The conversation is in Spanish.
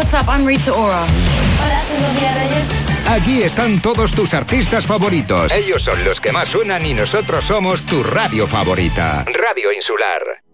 what's up? I'm Rita Ora. Hola, soy Sofía Reyes. Aquí están todos tus artistas favoritos. Ellos son los que más suenan y nosotros somos tu radio favorita. Radio Insular.